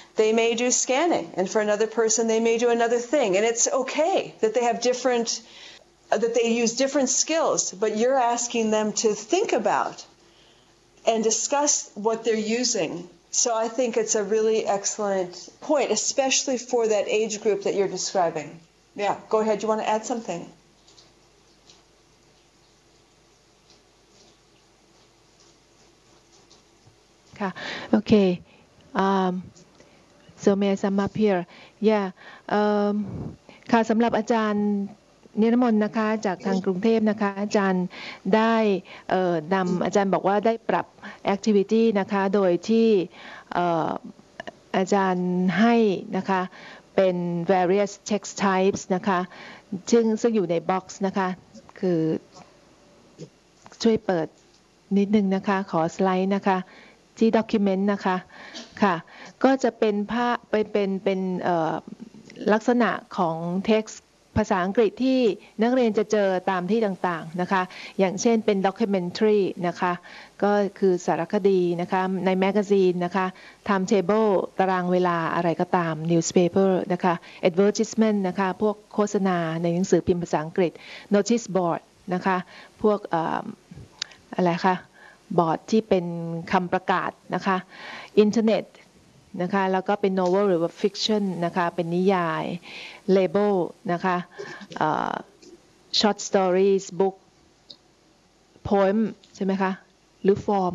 they may do scanning, and for another person they may do another thing, and it's okay that they have that they use different skills, but you're asking them to think about and discuss what they're using. So I think it's a really excellent point, especially for that age group that you're describing. Yeah, go ahead. You want to add something? Okay. So may I sum up here? Yeah. ค่ะสำหรับอาจารย์นิรมนต์นะคะจากทางกรุงเทพนะคะอาจารย์ได้นำอาจารย์บอกว่าได้ปรับ activity นะคะโดยที่อาจารย์ให้นะคะเป็น various text types นะคะซึ่งอยู่ใน box นะคะคือช่วยเปิดนิดนึงนะคะขอสไลด์นะคะที่ document นะคะค่ะก็จะเป็นเป็นลักษณะของ text ภาษาอังกฤษที่นักเรียนจะเจอตามที่ต่างๆนะคะอย่างเช่นเป็น documentary นะคะก็คือสารคดีนะคะในแมกกาซีนนะคะ timetable ตารางเวลาอะไรก็ตาม newspaper นะคะ advertisement นะคะพวกโฆษณาในหนังสือพิมพ์ภาษาอังกฤษ notice board นะคะพวกอะไรคะบอร์ดที่เป็นคำประกาศนะคะอินเทอร์เน็ตนะคะแล้วก็เป็น novel หรือว่า fiction นะคะเป็นนิยาย label นะคะ short stories book poem ใช่ไหมคะหรือ form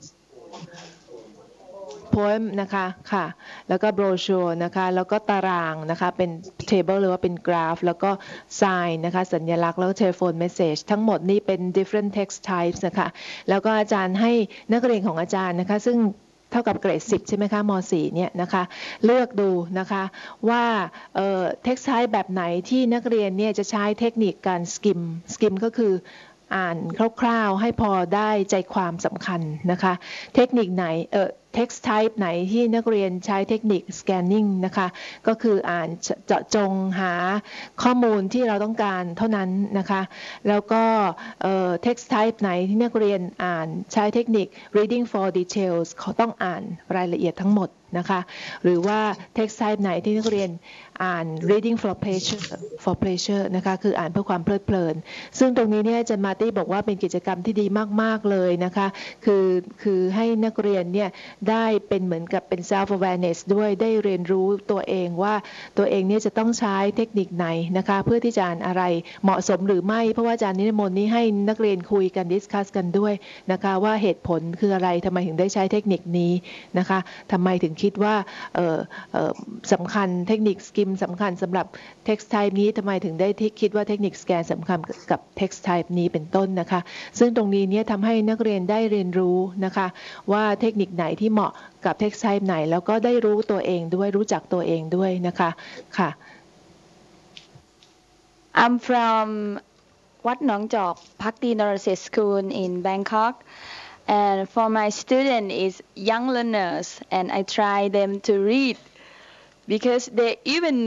poem นะคะค่ะแล้วก็ brochure นะคะแล้วก็ตารางนะคะเป็น table หรือว่าเป็น graph แล้วก็ sign นะคะสัญลักษณ์แล้วก็ telephone message ทั้งหมดนี้เป็น different text types นะคะแล้วก็อาจารย์ให้นักเรียนของอาจารย์นะคะซึ่งเท่ากับเกรด10ใช่ไหมคะม.4 เนี่ยนะคะเลือกดูนะคะว่าtext type แบบไหนที่นักเรียนเนี่ยจะใช้เทคนิคการ skim ก็คืออ่านคร่าวๆให้พอได้ใจความสำคัญนะคะเทคนิคไหนtext type ไหนที่นักเรียนใช้เทคนิค scanning นะคะก็คืออ่านเจาะจงหาข้อมูลที่เราต้องการเท่านั้นนะคะแล้วก็text type ไหนที่นักเรียนอ่านใช้เทคนิค reading for details เขาต้องอ่านรายละเอียดทั้งหมดนะคะหรือว่า text type ไหนที่นักเรียนอ่าน reading for pleasure นะคะคืออ่านเพื่อความเพลิดเพลินซึ่งตรงนี้เนี่ยอาจารย์มาร์ตี้บอกว่าเป็นกิจกรรมที่ดีมากๆเลยนะคะคือให้นักเรียนเนี่ยได้เป็นเหมือนกับเป็น self awareness ด้วยได้เรียนรู้ตัวเองว่าตัวเองเนี่ยจะต้องใช้เทคนิคไหนนะคะเพื่อที่จะอ่านอะไรเหมาะสมหรือไม่เพราะว่าอาจารย์นิรมนต์นี้ให้นักเรียนคุยกัน discuss กันด้วยนะคะว่าเหตุผลคืออะไรทำไมถึงได้ใช้เทคนิคนี้นะคะทำไมถึงคิดว่าสำคัญเทคนิค skim สำคัญสำหรับ text type นี้ทำไมถึงได้คิดว่าเทคนิค scan สำคัญกับ text type นี้เป็นต้นนะคะซึ่งตรงนี้เนี่ยทำให้นักเรียนได้เรียนรู้นะคะว่าเทคนิคไหนที่เหมาะกับ text type ไหนแล้วก็ได้รู้ตัวเองด้วยรู้จักตัวเองด้วยนะคะค่ะ I'm from Wat Nong Jok Phakdi Narasit School in Bangkok, and for my student is young learners, and I try them to read because they even